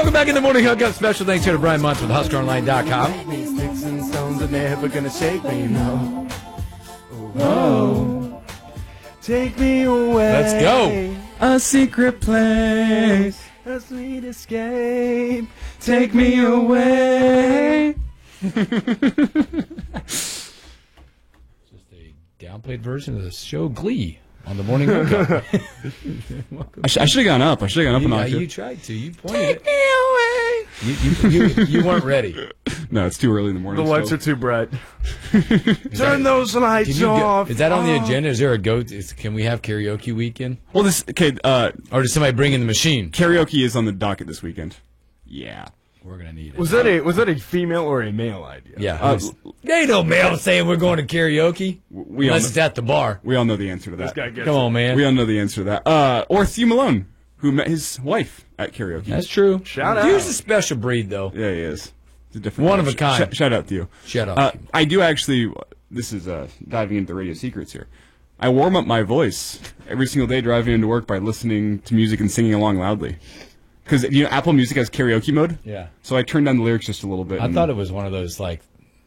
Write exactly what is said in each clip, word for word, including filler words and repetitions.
Welcome back in the morning hookup. Special thanks here to Brian Muntz with Husker Online dot com. Sticks and stones are never gonna shake me, no. Oh, take me away. Let's go. A secret place, a sweet escape. Take me away. Just a downplayed version of the show Glee on the morning hookup. I, sh- I should have gone up. I should have gone up you, an uh, octave. you tried to. You pointed Take it. me away. You, you, you, you weren't ready. No, it's too early in the morning. The lights still. are too bright. Turn those lights Can you off. Get, is that on the Oh. agenda? Is there a go? Is, can we have karaoke weekend? Well, this okay. Uh, Or does somebody bring in the machine? karaoke is on the docket this weekend. Yeah. We're gonna need it. Was that a was that a female or a male idea? Yeah. Uh, There ain't no male saying we're going to karaoke we all unless know, it's at the bar. we all know the answer to that. This guy gets Come it. on, man. We all know the answer to that. Uh, or Theo Malone, who met his wife at karaoke. That's true. Shout out. He's a special breed, though. Yeah, he is. He's a different One guy. of a kind. Sh- shout out Theo. Shut up. Uh, I do actually. This is uh, diving into the radio secrets here. I warm up my voice every single day driving into work by listening to music and singing along loudly. Because you know, Apple Music has karaoke mode. Yeah. So I turned down the lyrics just a little bit. I and- thought it was one of those like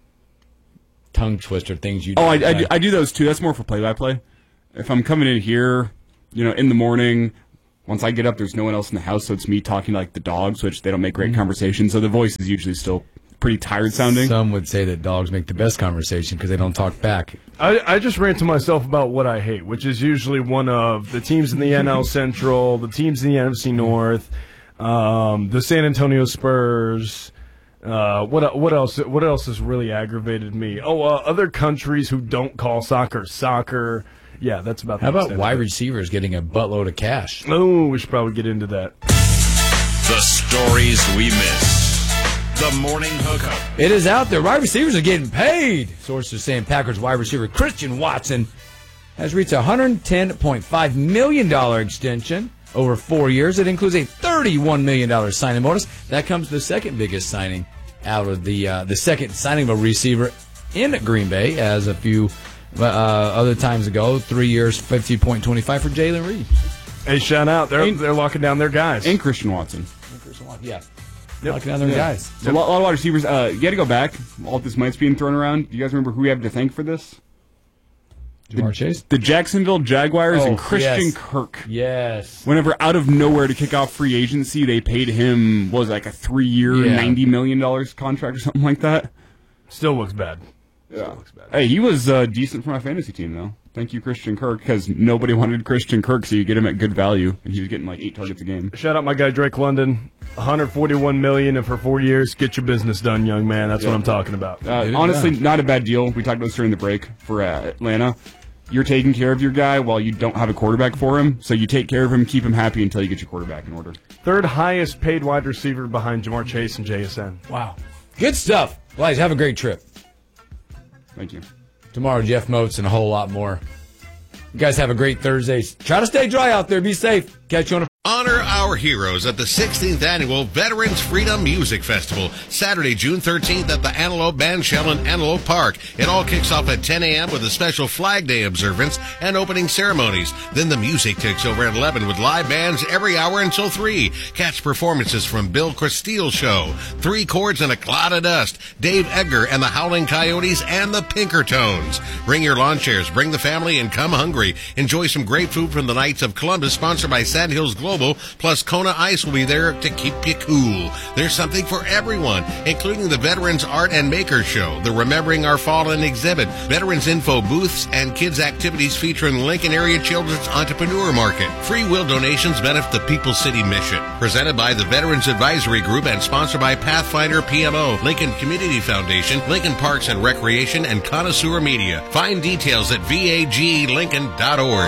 tongue twister things you. Oh, I, do. I, do, I do those too. That's more for play-by-play. If I'm coming in here, you know, in the morning, once I get up, there's no one else in the house, so it's me talking to, like the dogs, which they don't make great Mm-hmm. conversation. So the voice is usually still pretty tired sounding. Some would say that dogs make the best conversation because they don't talk back. I, I just rant to myself about what I hate, which is usually one of the teams in the N L Central, the teams in the N F C North, um, the San Antonio Spurs. Uh, what what else? What else has really aggravated me? Oh, uh, other countries who don't call soccer soccer. Yeah, that's about. How the about extent wide of it. receivers getting a buttload of cash? Oh, we should probably get into that. The stories we miss. The morning hookup. It is out there. Wide receivers are getting paid. Sources saying Packers wide receiver Christian Watson has reached a one hundred ten point five million dollars extension over four years. It includes a thirty-one million dollars signing bonus. That comes the second biggest signing out of the uh, the second signing of a receiver in Green Bay, as a few uh, other times ago. Three years, fifty point two five for Jalen Reed. Hey, shout out! They're And- they're locking down their guys. And Christian Watson. Yeah, Yep. knocking down their Yeah. guys. So a, lot, a lot of wide receivers. Uh, you got to go back. All this might's being thrown around. Do you guys remember who we have to thank for this? Jamar Chase. The Jacksonville Jaguars Oh, and Christian yes. Kirk. Yes. Whenever out of nowhere to kick off free agency, they paid him, what was it, like a three-year, Yeah. ninety million dollars contract or something like that. Still looks bad. Yeah. Still looks bad. Hey, he was uh, decent for my fantasy team, though. Thank you, Christian Kirk, because nobody wanted Christian Kirk, so you get him at good value, and he was getting like eight targets a game. Shout out my guy Drake London, one hundred forty-one million dollars, and for four years, get your business done, young man. That's what I'm talking about. Uh, Get it honestly, done. not a bad deal. We talked about this during the break for uh, Atlanta. You're taking care of your guy while you don't have a quarterback for him, so you take care of him, keep him happy until you get your quarterback in order. Third highest paid wide receiver behind Jamar Chase and J S N. Wow. Good stuff. Guys, have a great trip. Thank you. Tomorrow, Jeff Moats and a whole lot more. You guys have a great Thursday. Try to stay dry out there. Be safe. Catch you on a Honor our heroes at the sixteenth Annual Veterans Freedom Music Festival, Saturday, June thirteenth at the Antelope Bandshell in Antelope Park. It all kicks off at ten a.m. with a special Flag Day observance and opening ceremonies. Then the music takes over at eleven with live bands every hour until three. Catch performances from Bill Cristile Show, Three Chords and a Cloud of Dust, Dave Edgar and the Howling Coyotes, and the Pinkertones. Bring your lawn chairs, bring the family, and come hungry. Enjoy some great food from the Knights of Columbus, sponsored by Sand Hills Global. Plus, Kona Ice will be there to keep you cool. There's something for everyone, including the Veterans Art and Makers Show, the Remembering Our Fallen exhibit, Veterans Info booths, and kids' activities featuring Lincoln Area Children's Entrepreneur Market. Free will donations benefit the People's City Mission. Presented by the Veterans Advisory Group and sponsored by Pathfinder P M O, Lincoln Community Foundation, Lincoln Parks and Recreation, and Connoisseur Media. Find details at V A G lincoln dot org.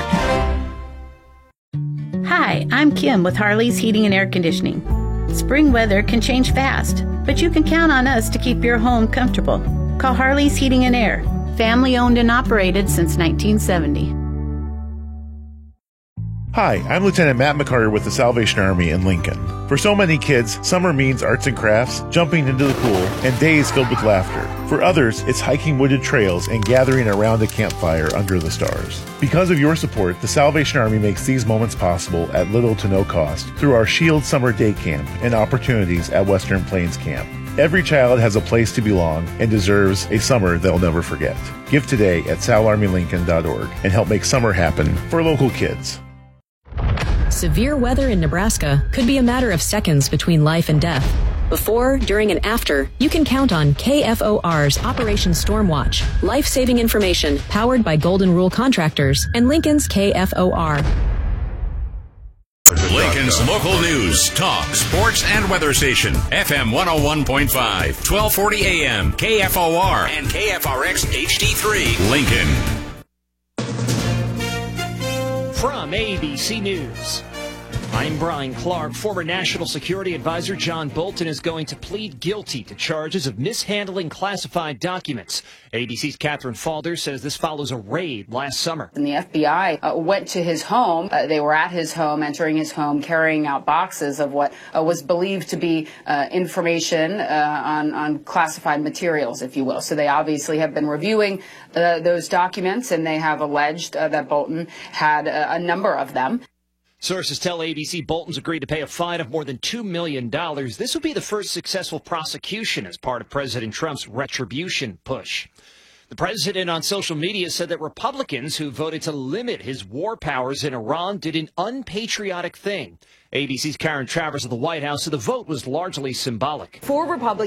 Hi, I'm Kim with Harley's Heating and Air Conditioning. Spring weather can change fast, but you can count on us to keep your home comfortable. Call Harley's Heating and Air, family owned and operated since nineteen seventy. Hi, I'm Lieutenant Matt McCarter with the Salvation Army in Lincoln. For so many kids, summer means arts and crafts, jumping into the pool, and days filled with laughter. For others, it's hiking wooded trails and gathering around a campfire under the stars. Because of your support, the Salvation Army makes these moments possible at little to no cost through our Shield Summer Day Camp and opportunities at Western Plains Camp. Every child has a place to belong and deserves a summer they'll never forget. Give today at sal army lincoln dot org and help make summer happen for local kids. Severe weather in Nebraska could be a matter of seconds between life and death. Before, during, and after, you can count on K F O R's Operation Stormwatch, life-saving information powered by Golden Rule Contractors and Lincoln's K F O R. Lincoln's local news, talk, sports, and weather station. F M one oh one point five, twelve forty A M, K F O R, and K F R X H D three, Lincoln. From A B C News, I'm Brian Clark. Former National Security Advisor John Bolton is going to plead guilty to charges of mishandling classified documents. A B C's Catherine Falder says this follows a raid last summer. And the F B I uh, went to his home. Uh, they were at his home, entering his home, carrying out boxes of what uh, was believed to be uh, information uh, on, on classified materials, if you will. So they obviously have been reviewing uh, those documents, and they have alleged uh, that Bolton had uh, a number of them. Sources tell A B C Bolton's agreed to pay a fine of more than two million dollars. This will be the first successful prosecution as part of President Trump's retribution push. The president on social media said that Republicans who voted to limit his war powers in Iran did an unpatriotic thing. A B C's Karen Travers of the White House said the vote was largely symbolic. For Republicans,